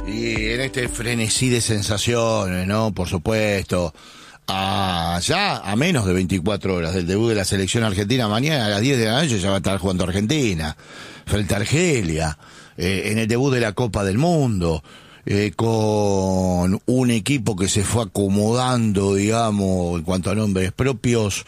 Y en este frenesí de sensaciones, ¿no? Por supuesto, ya a menos de 24 horas del debut de la selección argentina, mañana a las 10 de la noche ya va a estar jugando Argentina, frente a Argelia, en el debut de la Copa del Mundo, con un equipo que se fue acomodando, digamos, en cuanto a nombres propios,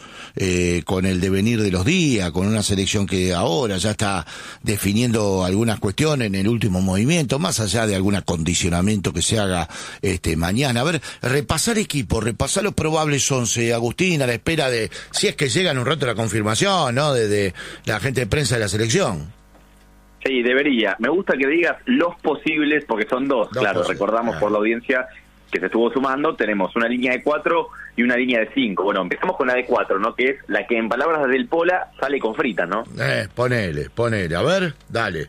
con el devenir de los días, con una selección que ahora ya está definiendo algunas cuestiones en el último movimiento, más allá de algún acondicionamiento que se haga mañana. A ver, repasar equipo, repasar los probables 11, Agustín, a la espera de, si es que llega en un rato la confirmación, ¿no?, de la gente de prensa de la selección. Sí, debería. Me gusta que digas los posibles, porque son dos, claro, posibles. Recordamos por la audiencia que se estuvo sumando, tenemos una línea de 4 y una línea de 5. Bueno, empezamos con la de 4, ¿no? Que es la que en palabras del Pola sale con fritas, ¿no? Ponele, a ver, dale.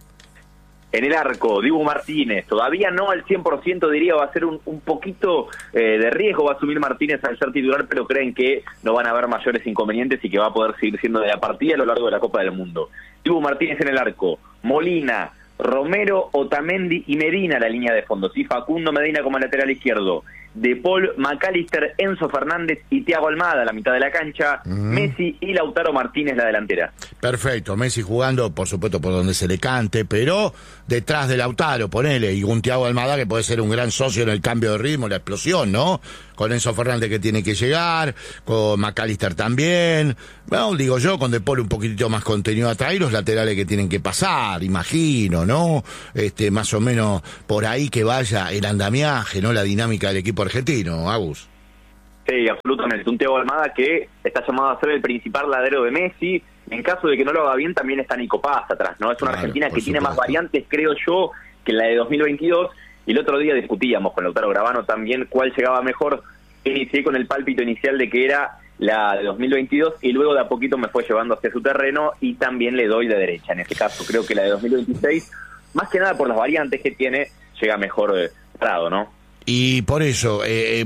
En el arco, Dibu Martínez, todavía no al 100%, diría, va a ser un poquito de riesgo, va a asumir Martínez al ser titular, pero creen que no van a haber mayores inconvenientes y que va a poder seguir siendo de la partida a lo largo de la Copa del Mundo. Dibu Martínez en el arco, Molina, Romero, Otamendi y Medina la línea de fondo, sí, Facundo Medina como lateral izquierdo, De Paul, McAllister, Enzo Fernández y Thiago Almada la mitad de la cancha, Messi y Lautaro Martínez la delantera. Perfecto, Messi jugando, por supuesto, por donde se le cante, pero detrás de Lautaro, ponele, y un Thiago Almada que puede ser un gran socio en el cambio de ritmo, la explosión, ¿no? Con Enzo Fernández que tiene que llegar, con McAllister también, bueno, digo yo, con De Paul un poquitito más contenido atrás y los laterales que tienen que pasar, imagino, ¿no? Más o menos por ahí que vaya el andamiaje, ¿no? La dinámica del equipo argentino, Agus. Sí, absolutamente. Un Thiago Almada que está llamado a ser el principal ladero de Messi. En caso de que no lo haga bien, también está Nico Paz atrás, ¿no? Es una Argentina que tiene más variantes, creo yo, que la de 2022. Y el otro día discutíamos con Lautaro Gravano también cuál llegaba mejor. Inicié con el pálpito inicial de que era la de 2022 y luego de a poquito me fue llevando hacia su terreno y también le doy de derecha. En este caso creo que la de 2026, más que nada por las variantes que tiene, llega mejor parado, ¿no? Y por eso,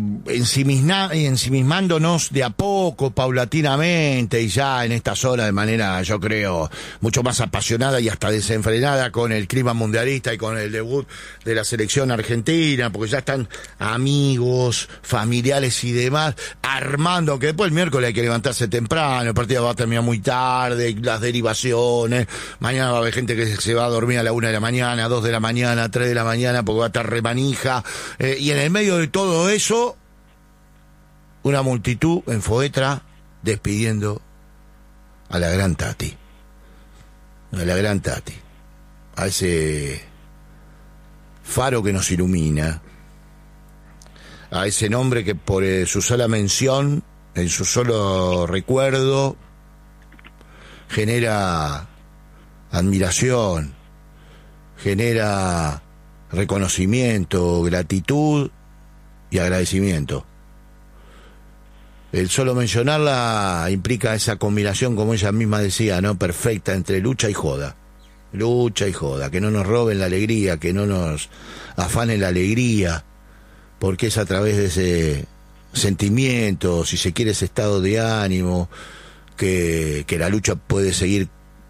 ensimismándonos de a poco, paulatinamente, y ya en esta zona de manera, yo creo, mucho más apasionada y hasta desenfrenada con el clima mundialista y con el debut de la selección argentina, porque ya están amigos, familiares y demás, armando, que después el miércoles hay que levantarse temprano, el partido va a terminar muy tarde, las derivaciones, mañana va a haber gente que se va a dormir a la 1 de la mañana, 2 de la mañana, 3 de la mañana, porque va a estar remanija, y en el medio de todo eso, una multitud en Foetra despidiendo a la gran Tati. A la gran Tati. A ese faro que nos ilumina. A ese nombre que por su sola mención, en su solo recuerdo, genera admiración, genera reconocimiento, gratitud y agradecimiento. El solo mencionarla implica esa combinación, como ella misma decía, ¿no?, perfecta entre lucha y joda. Lucha y joda, que no nos roben la alegría, que no nos afanen la alegría, porque es a través de ese sentimiento, si se quiere ese estado de ánimo, que la lucha puede seguir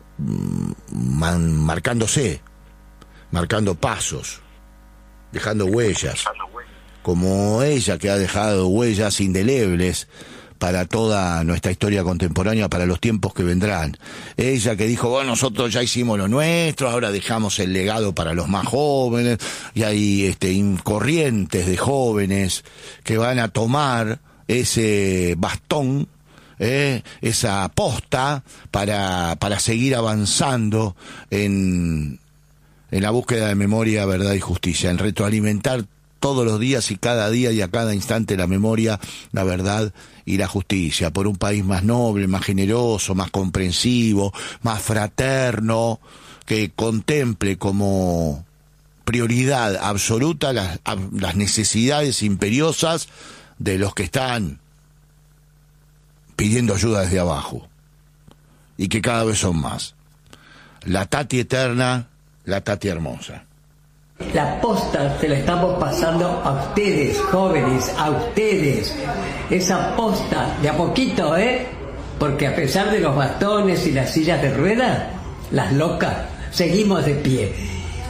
marcándose, marcando pasos, dejando huellas, como ella que ha dejado huellas indelebles para toda nuestra historia contemporánea, para los tiempos que vendrán. Ella que dijo, bueno, nosotros ya hicimos lo nuestro, ahora dejamos el legado para los más jóvenes, y hay corrientes de jóvenes que van a tomar ese bastón, esa posta para seguir avanzando en la búsqueda de memoria, verdad y justicia, en retroalimentar todos los días y cada día y a cada instante la memoria, la verdad y la justicia, por un país más noble, más generoso, más comprensivo, más fraterno, que contemple como prioridad absoluta las necesidades imperiosas de los que están pidiendo ayuda desde abajo, y que cada vez son más. La Tati eterna, la Tati hermosa. La posta se la estamos pasando a ustedes, jóvenes, a ustedes. Esa posta, de a poquito, porque a pesar de los bastones y las sillas de ruedas, las locas, seguimos de pie.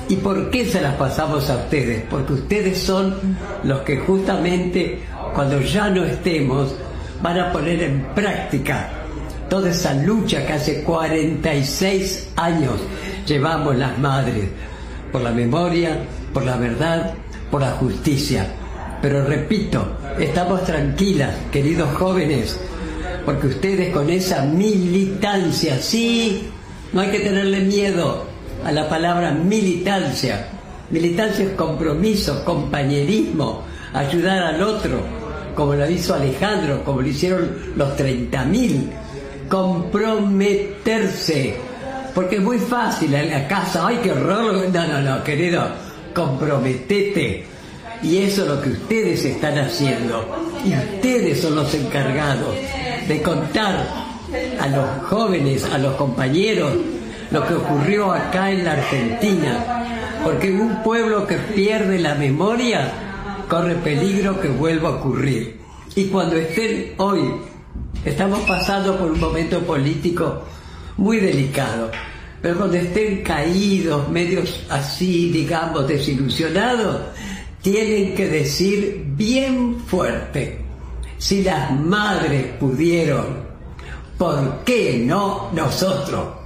¿Y por qué se las pasamos a ustedes? Porque ustedes son los que justamente cuando ya no estemos van a poner en práctica toda esa lucha que hace 46 años llevamos las madres, por la memoria, por la verdad, por la justicia. Pero repito, estamos tranquilas, queridos jóvenes, porque ustedes con esa militancia, sí, no hay que tenerle miedo a la palabra militancia. Militancia es compromiso, compañerismo, ayudar al otro, como lo hizo Alejandro, como lo hicieron los 30.000. Comprometerse, porque es muy fácil en la casa, ¡ay, qué horror! No, querido, comprometete. Y eso es lo que ustedes están haciendo. Y ustedes son los encargados de contar a los jóvenes, a los compañeros, lo que ocurrió acá en la Argentina. Porque un pueblo que pierde la memoria corre peligro que vuelva a ocurrir. Y cuando estén hoy, estamos pasando por un momento político muy delicado, pero cuando estén caídos, medios así, digamos, desilusionados, tienen que decir bien fuerte: si las madres pudieron, ¿por qué no nosotros?